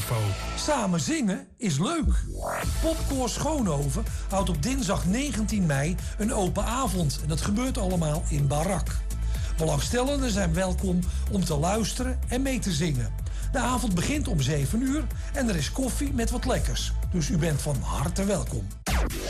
info. Samen zingen is leuk. Popkoor Schoonhoven houdt op dinsdag 19 mei een open avond. En dat gebeurt allemaal in Barak. Belangstellenden zijn welkom om te luisteren en mee te zingen. De avond begint om 7 uur en er is koffie met wat lekkers. Dus u bent van harte welkom.